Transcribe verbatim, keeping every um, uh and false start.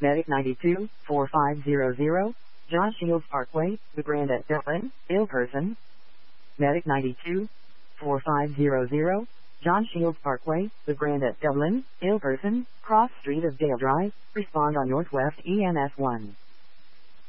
Medic ninety-two, four five zero zero, John Shields Parkway, The Grand at Dublin, ill person. Medic ninety-two, four five zero zero, John Shields Parkway, The Grand at Dublin, ill person, cross street of Dale Drive, respond on Northwest E M S one.